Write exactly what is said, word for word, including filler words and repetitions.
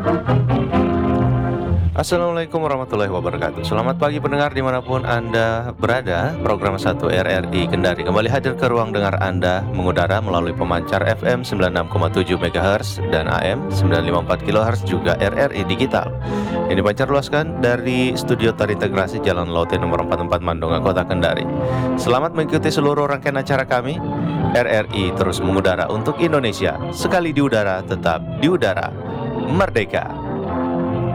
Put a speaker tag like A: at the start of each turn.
A: Assalamualaikum warahmatullahi wabarakatuh. Selamat pagi pendengar dimanapun Anda berada. Program satu R R I Kendari kembali hadir ke ruang dengar Anda, mengudara melalui pemancar F M sembilan puluh enam koma tujuh megahertz dan A M sembilan ratus lima puluh empat kilohertz, juga R R I Digital. Ini dipancar luaskan dari studio terintegrasi Jalan Laute nomor empat puluh empat Mandonga, Kota Kendari. Selamat mengikuti seluruh rangkaian acara kami. R R I terus mengudara untuk Indonesia. Sekali di udara, tetap di udara. Merdeka!